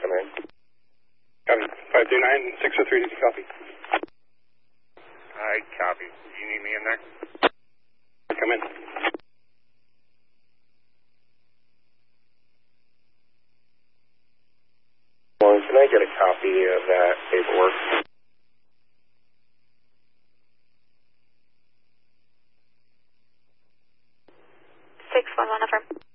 come in. Copy. 529-603, did you copy? I copy. Do you need me in there? Come in. Well, can I get a copy of that paperwork? Six one one affirm.